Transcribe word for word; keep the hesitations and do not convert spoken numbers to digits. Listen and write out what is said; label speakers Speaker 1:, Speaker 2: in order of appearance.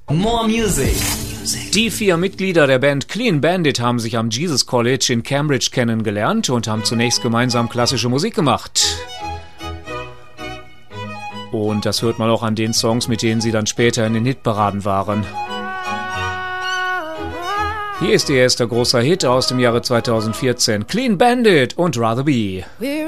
Speaker 1: More Music.
Speaker 2: Die vier Mitglieder der Band Clean Bandit haben sich am Jesus College in Cambridge kennengelernt und haben zunächst gemeinsam klassische Musik gemacht. Und das hört man auch an den Songs, mit denen sie dann später in den Hitparaden waren. Hier ist ihr erster großer Hit aus dem Jahre zweitausendvierzehn, Clean Bandit und Rather Be.